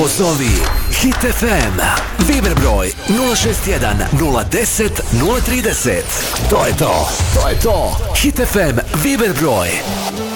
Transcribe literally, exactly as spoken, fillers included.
Pozovi Hit F M. Viber broj nula šest jedan nula deset nula trideset. To je to. To je to. Hit F M Viber broj